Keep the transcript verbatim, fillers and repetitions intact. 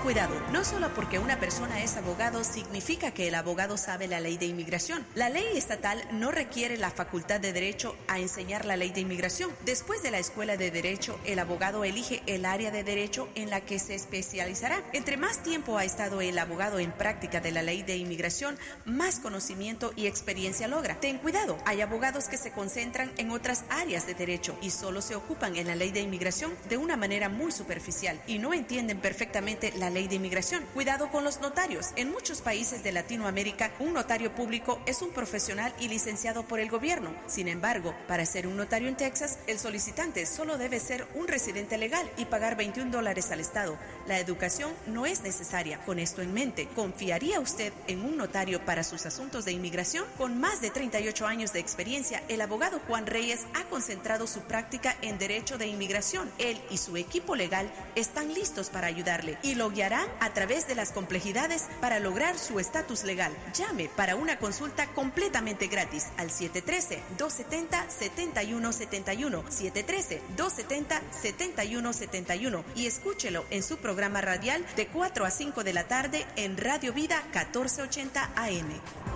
cuidado, no solo porque una persona es abogado significa que el abogado sabe la ley de inmigración. La ley estatal no requiere la facultad de derecho a enseñar la ley de inmigración. Después de la escuela de derecho, el abogado elige el área de derecho en la que se especializará. Entre más tiempo ha estado el abogado en práctica de la ley de inmigración, más conocimiento y experiencia logra. Ten cuidado, hay abogados que se concentran en otras áreas de derecho y solo se ocupan en la ley de inmigración de una manera muy superficial y no entienden perfectamente la ley de inmigración. Cuidado con los notarios. En muchos países de Latinoamérica, un notario público es un profesional y licenciado por el gobierno. Sin embargo, para ser un notario en Texas, el solicitante solo debe ser un residente legal y pagar veintiún dólares al Estado. La educación no es necesaria. Con esto en mente, ¿confiaría usted en un notario para sus asuntos de inmigración? Con más de treinta y ocho años de experiencia, el abogado Juan Reyes ha concentrado su práctica en derecho de inmigración. Él y su equipo legal están listos para ayudarle y lo guiarán a través de las complejidades para lograr su estatus legal. Llame para una consulta completamente gratis al siete uno tres, dos siete cero, siete uno siete uno, siete uno tres, dos siete cero, siete uno siete uno y escúchelo en su programa radial de cuatro a cinco de la tarde en Radio Vida catorce ochenta A M.